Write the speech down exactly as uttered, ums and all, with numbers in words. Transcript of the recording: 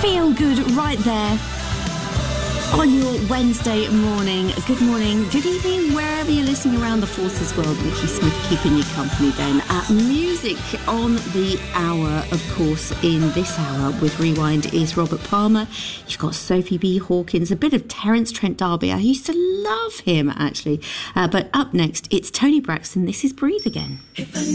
Feel good right there on your Wednesday morning. Good morning, good evening, wherever you're listening around the Forces world. Nikki Smith keeping you company then. At music on the hour, of course, in this hour with Rewind is Robert Palmer. You've got Sophie B. Hawkins, a bit of Terence Trent D'Arby. I used to love him, actually. Uh, but up next, it's Tony Braxton. This is Breathe Again.